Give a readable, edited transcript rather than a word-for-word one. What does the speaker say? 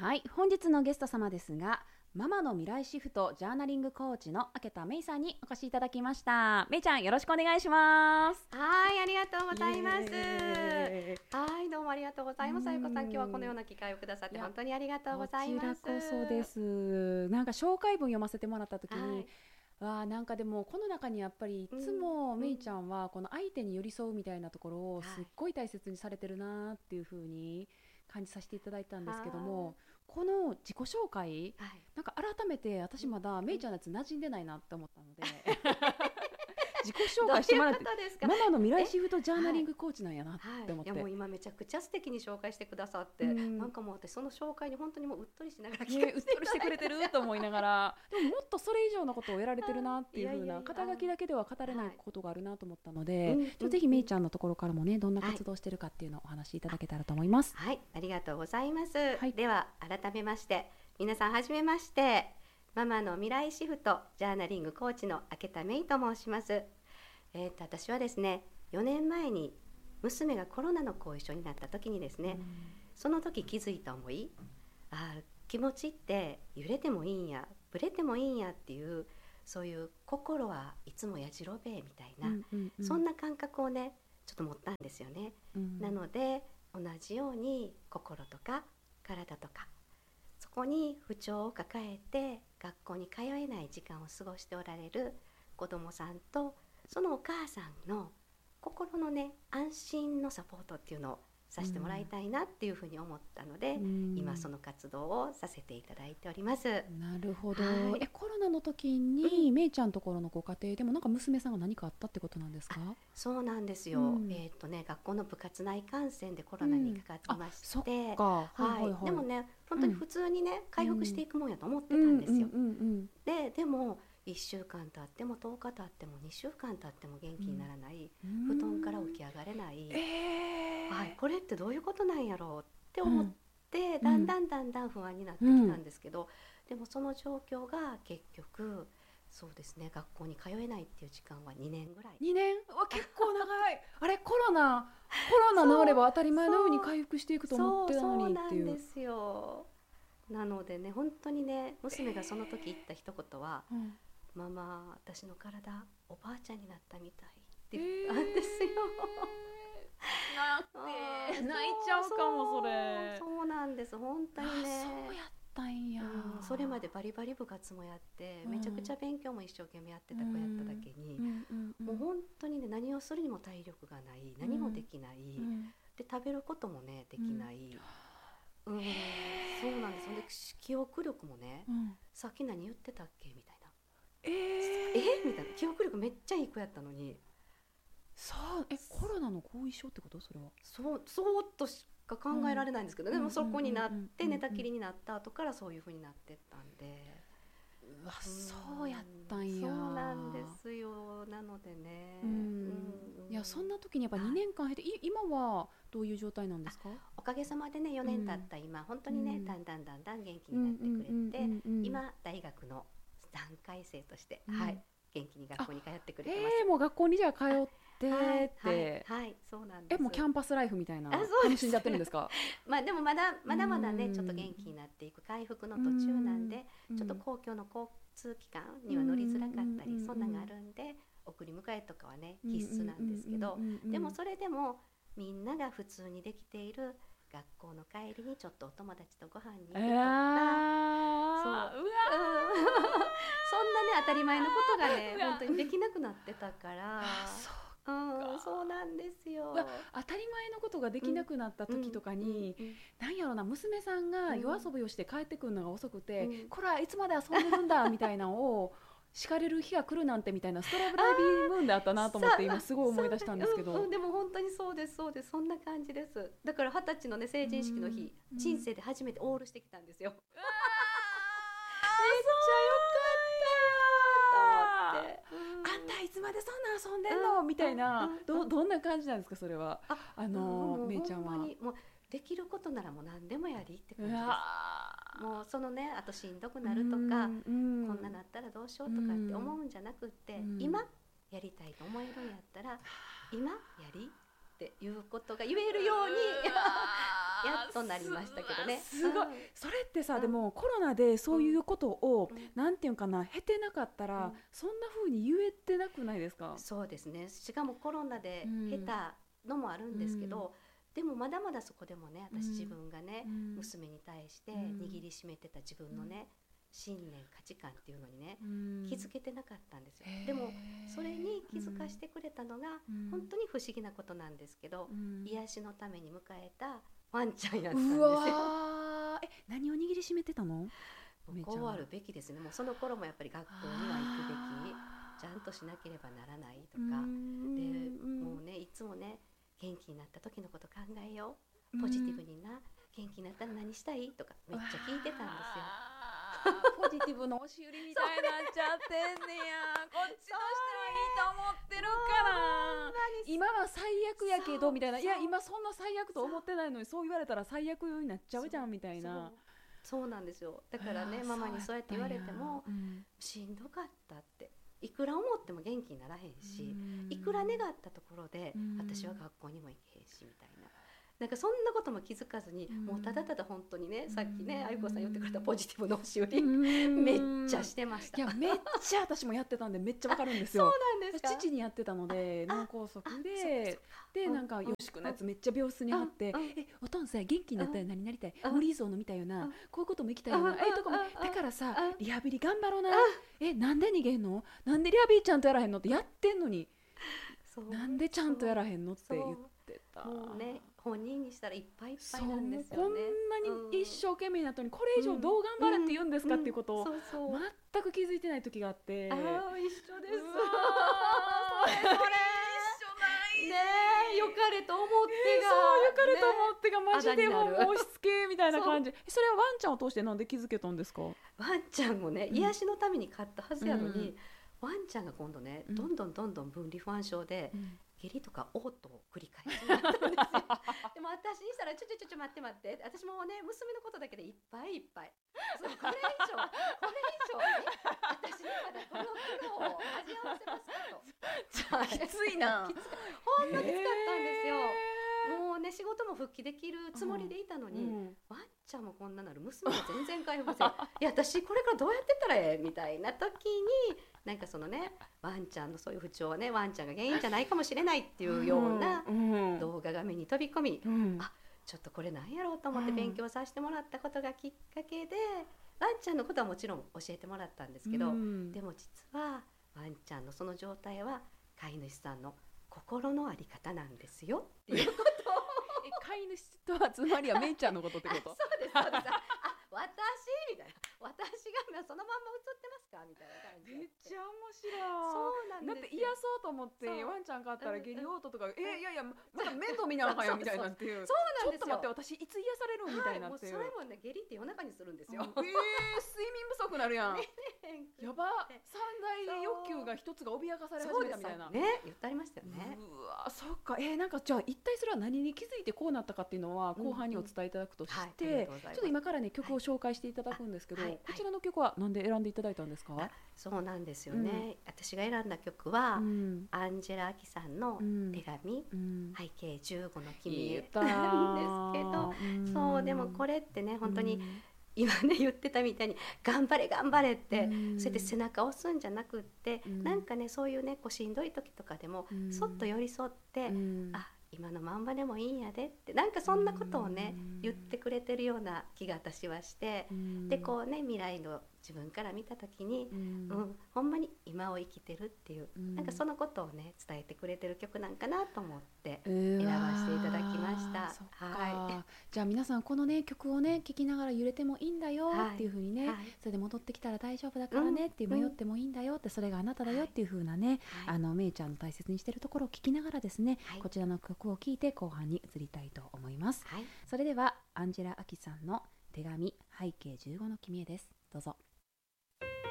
はい、本日のゲスト様ですが、ママの未来シフトジャーナリングコーチの明田芽衣さんにお越しいただきました。芽衣ちゃん、よろしくお願いします。 はい、ありがとうございます。はい、どうもありがとうございます。あゆこさん、今日はこのような機会をくださって本当にありがとうございます。 こちらこそです。なんか紹介文読ませてもらった時に、なんかでもこの中にやっぱりいつもめいちゃんはこの相手に寄り添うみたいなところをすっごい大切にされてるなっていう風に感じさせていただいたんですけども、この自己紹介、なんか改めて私まだめいちゃんのやつ馴染んでないなって思ったので自己紹介してもらって、ママの未来シフトジャーナリングコーチなんやなって思って、 いやもう今めちゃくちゃ素敵に紹介してくださって、なんかもう私その紹介に本当にもううっとりしながら聞かせていただいて、 うっとりしてくれてると思いながらでももっとそれ以上のことをやられてるなっていう風な、肩書きだけでは語れないことがあるなと思ったので、ぜひめいちゃんのところからもね、どんな活動してるかっていうのをお話しいただけたらと思います。 はい、ありがとうございます。では改めまして皆さんはじめまして、ママの未来シフトジャーナリングコーチの明田芽衣と申します。私はですね、4年前に娘がコロナの後遺症になった時にですね、その時気づいた思い、気持ちって揺れてもいいんや、ぶれてもいいんやっていう、そういう心はいつもやじろべえみたいな、そんな感覚をねちょっと持ったんですよね。なので同じように心とか体とか、そこに不調を抱えて学校に通えない時間を過ごしておられる子どもさんと、そのお母さんの心のね安心のサポートっていうのをさせてもらいたいなっていうふうに思ったので、今その活動をさせていただいております。 なるほど、コロナの時にめいちゃんのところのご家庭でもなんか娘さんが何かあったってことなんですか？ そうなんですよ、学校の部活内感染でコロナにかかってまして、でもね本当に普通にね、回復していくもんやと思ってたんですよ。でも1週間経っても10日経っても2週間経っても元気にならない、布団から起き上がれない、これってどういうことなんやろうって思って、だんだん不安になってきたんですけど、でもその状況が結局そうですね、学校に通えないっていう時間は2年ぐらい。 2年は結構長いあれコロナ治れば当たり前のように回復していくと思ってたのにっていう。 そうなんですよ。なのでね、本当にね、娘がその時言った一言は、ママ私の体おばあちゃんになったみたいって言ったんですよ。 泣いちゃうかもそれ。 そうなんです、本当にね。 そうやったんや、 それまでバリバリ部活もやって、めちゃくちゃ勉強も一生懸命やってた子やっただけに、もう本当にね、何をするにも体力がない、何もできない、で食べることもねできない、そうなんです。で記憶力もね、さっき何言ってたっけみたいな、みたいな、記憶力めっちゃいい子やったのに。 コロナの後遺症ってこと？それはそうとしか考えられないんですけど、でもそこになって寝たきりになった後からそういう風になってったんで、 そうやったんや。 そうなんですよ。なのでね、 いや、そんな時にやっぱ2年間経って今はどういう状態なんですか？ おかげさまでね、4年経った今、本当にね、だんだん元気になってくれて、今大学の3回生として、元気に学校に通ってくれてます。 もう学校にじゃあ通ってって、 そうなんです。 もうキャンパスライフみたいな楽しんじゃってるんですか？ でもまだね、ちょっと元気になっていく回復の途中なんで、ちょっと公共の交通機関には乗りづらかったり、そんなのがあるんで、送り迎えとかはね必須なんですけど、でもそれでもみんなが普通にできている学校の帰りにちょっとお友達とご飯に行くとか、そんなね当たり前のことがね本当にできなくなってたから。そうなんですよ。 当たり前のことができなくなった時とかに、なんやろな、娘さんが夜遊びをして帰ってくるのが遅くて、こらいつまで遊んでるんだみたいなのを叱れる日が来るなんてみたいなストラブラビームーンであったなと思って今すごい思い出したんですけど、 でも本当にそうですそんな感じです。だから20歳のね成人式の日、人生で初めてオールしてきたんですよ。めっちゃよかったよと思って、 あんたいつまでそんな遊んでんのみたいな、どんな感じなんですかそれは？めいちゃんはもうできることならもう何でもやりって感じです。もうそのね、あとしんどくなるとか、こんななったらどうしようとかって思うんじゃなくって、今やりたいと思えるんやったら今やりっていうことが言えるようにやっとなりましたけどね。 すごい、それってさ、でもコロナでそういうことを、なんていうかな、経てなかったら、そんな風に言えてなくないですか？ そうですね。しかもコロナで経たのもあるんですけど、でもまだまだそこでもね、私自分がね、娘に対して握りしめてた自分のね、信念価値観っていうのにね、気づけてなかったんですよ。でもそれに気づかしてくれたのが、本当に不思議なことなんですけど、癒しのために迎えたワンちゃんやったんですよ。 何を握りしめてたの？ こうあるべきですね。もうその頃もやっぱり学校には行くべき、ちゃんとしなければならないとかで、もうね、いつもね、元気になった時のこと考えよう、ポジティブにな、元気になったら何したいとかめっちゃ聞いてたんですよ。 ポジティブの押し売りみたいになっちゃってんねや。こっちとしてはいいと思ってるから今は最悪やけどみたいな、いや今そんな最悪と思ってないのに、そう言われたら最悪になっちゃうじゃんみたいな。 そうなんですよ。だからね、ママにそうやって言われても、しんどかったって、いくら思っても元気にならへんし、いくら願ったところで私は学校にも行けへんしみたいな、なんかそんなことも気づかずに、もうただただ本当にね、さっきね、あゆこさん言ってくれたポジティブの押し売りめっちゃしてました。 いやめっちゃ私もやってたんでめっちゃわかるんですよ。 そうなんですか。 父にやってたので、脳梗塞でなんかよしくのやつめっちゃ病室に貼って、おとんさ元気になったら何になりたい、無理ゾー飲みたいよな、こういうことも行きたいよな、とかもだからさリハビリ頑張ろうな、なんで逃げんの、なんでリハビリちゃんとやらへんのって、やってんのになんでちゃんとやらへんのって言ってた。 もうね、本人にしたらいっぱいいっぱいなんですよね。 こんなに一生懸命なのにこれ以上どう頑張れって言うんですかっていうことを全く気づいてない時があって。 一緒です。それねえ、よかれと思ってが、 そうよかれと思ってがマジでもう押し付けみたいな感じ。それはワンちゃんを通してなんで気づけたんですか？ ワンちゃんもね、癒しのために買ったはずやのに、ワンちゃんが今度ね、どんどん分離不安症で下痢とか嘔吐を繰り返しになったんですよ。でも私にしたらちょ待って待って、私もね、娘のことだけでいっぱいいっぱい、これ以上私にまだこの苦労を味わわせますかと。 きついな。 ほんまきつかったんですよ。もうね、仕事も復帰できるつもりでいたのに、ワンちゃんもこんななる、娘も全然回復せん。いや私これからどうやってったらええみたいな時に、なんかそのね、ワンちゃんのそういう不調はね、ワンちゃんが原因じゃないかもしれないっていうような動画が目に飛び込み、ちょっとこれなんやろうと思って勉強させてもらったことがきっかけで、ワンちゃんのことはもちろん教えてもらったんですけど、でも実はワンちゃんのその状態は飼い主さんの心の在り方なんですよっていうことを飼い主とはつまりはめいちゃんのことってこと？ そうですそうです。私みたいな、私がそのまんま映ってますかみたいな感じ。 めっちゃ面白い。 そうなんですよ。 だって癒そうと思ってワンちゃん飼ったら下痢嘔吐とか、いやいやまだ面倒見なあかんやみたいなっていう。 そうなんですよ。 ちょっと待って、私いつ癒されるみたいなっていう。 もうそれもね、下痢って夜中にするんですよ。 睡眠不足なるやん。やば、三大欲求が一つが脅かされ始めたみたいな。 ね、言ってありましたよね。 うわ、そっか。なんかじゃあ一体それは何に気づいてこうなったかっていうのは後半にお伝えいただくとして、ちょっと今からね曲を紹介していただくんですけど、こちらの曲はなんで選んでいただいたんですか？ そうなんですよね。私が選んだ曲はアンジェラ・アキさんの手紙、背景15の君へなんですけど、そうでもこれってね、本当に今ね言ってたみたいに頑張れ頑張れって、そうやって背中を押すんじゃなくって、なんかねそういうね、こうしんどい時とかでもそっと寄り添って、今のまんまでもいいんやでって、なんかそんなことをね言ってくれてるような気が私はして、でこうね、未来の自分から見た時に、ほんまに今を生きてるっていう、なんかそのことをね伝えてくれてる曲なんかなと思って選ばせていただきました。 じゃあ皆さんこのね曲をね聴きながら揺れてもいいんだよっていう風にね、それで戻ってきたら大丈夫だからねっていう、迷ってもいいんだよって、それがあなただよっていう風なね、めいちゃんの大切にしてるところを聞きながらですね、こちらの曲を聴いて後半に移りたいと思います。それではアンジェラ・アキさんの手紙背景15の君へです。どうぞ。